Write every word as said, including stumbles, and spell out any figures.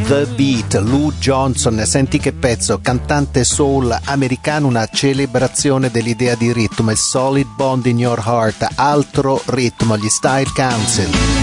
The Beat, Lou Johnson, senti che pezzo, cantante soul americano, una celebrazione dell'idea di ritmo, il Solid Bond in Your Heart, altro ritmo, gli Style Council.